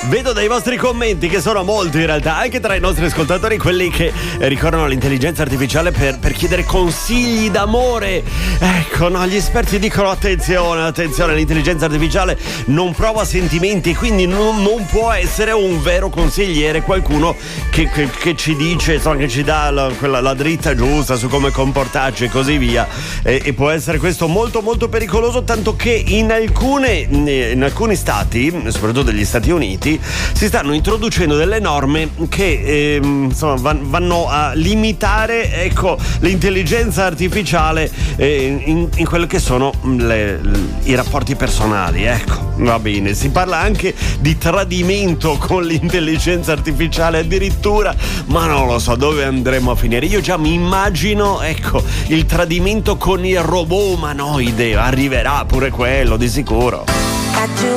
Vedo dai vostri commenti, che sono molti in realtà, anche tra i nostri ascoltatori, quelli che ricorrono all'intelligenza artificiale per chiedere consigli d'amore. Ecco, no, gli esperti dicono attenzione, l'intelligenza artificiale non prova sentimenti, quindi non può essere un vero consigliere, qualcuno che ci dice, insomma, che ci dà la dritta giusta su come comportarci e così via. E può essere questo molto molto pericoloso, tanto che in alcuni stati, soprattutto degli Stati Uniti, si stanno introducendo delle norme che insomma vanno a limitare, ecco, l'intelligenza artificiale in quello che sono i rapporti personali. Ecco, va bene, si parla anche di tradimento con l'intelligenza artificiale addirittura, ma non lo so dove andremo a finire. Io già mi immagino, ecco, il tradimento con il robot umanoide, arriverà pure quello di sicuro.